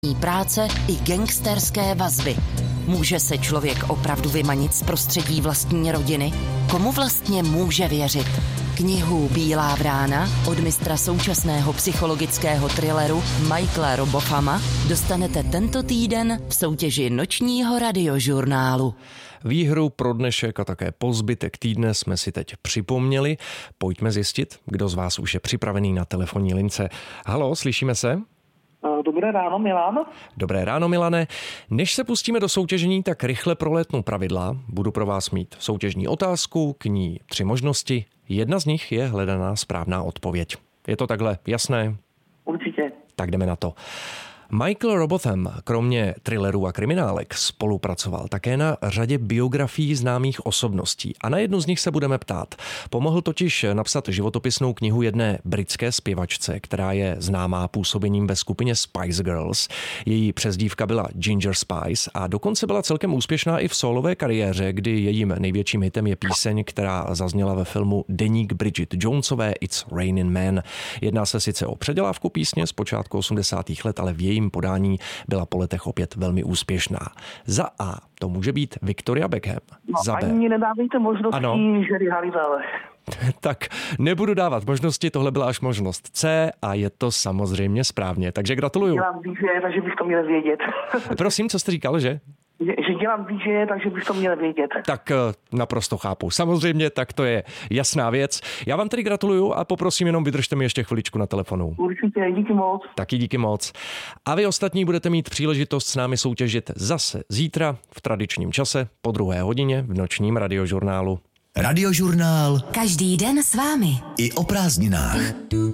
práce i gangsterské vazby. Může se člověk opravdu vymanit z prostředí vlastní rodiny? Komu vlastně může věřit? Knihu Bílá vrána od mistra současného psychologického thrilleru Michaela Robothama dostanete tento týden v soutěži Nočního radiožurnálu. Výhru pro dnešek a také po zbytek týdne jsme si teď připomněli. Pojďme zjistit, kdo z vás už je připravený na telefonní lince. Haló, slyšíme se? Dobré ráno, Milan. Dobré ráno, Milane. Než se pustíme do soutěžení, tak rychle prolétnu pravidla. Budu pro vás mít soutěžní otázku, k ní 3 možnosti. Jedna z nich je hledaná správná odpověď. Je to takhle jasné? Určitě. Tak jdeme na to. Michael Robotham kromě thrillerů a kriminálek spolupracoval také na řadě biografií známých osobností a na jednu z nich se budeme ptát. Pomohl totiž napsat životopisnou knihu jedné britské zpěvačce, která je známá působením ve skupině Spice Girls. Její přezdívka byla Ginger Spice a dokonce byla celkem úspěšná i v solové kariéře, kdy jejím největším hitem je píseň, která zazněla ve filmu Deník Bridget Jonesové It's Raining Men. Jedná se sice o předělávku písně z počátku 80. let, ale v jejím podání byla po letech opět velmi úspěšná. Za A to může být Victoria Beckham. Za B. Ani mi nedávejte možnosti Jerry Halliwell. Tak nebudu dávat možnosti, tohle byla až možnost C a je to samozřejmě správně, takže gratuluju. Dělám DJ, takže bych to měl vědět. Prosím, co jste říkal, že? Že dělám DJ, takže bych to měl vědět. Tak naprosto chápu. Samozřejmě, tak to je jasná věc. Já vám tedy gratuluju a poprosím jenom vydržte mi ještě chviličku na telefonu. Určitě, díky moc. Taky díky moc. A vy ostatní budete mít příležitost s námi soutěžit zase zítra v tradičním čase po 2. hodině v Nočním radiožurnálu. Radiožurnál. Každý den s vámi. I o prázdninách.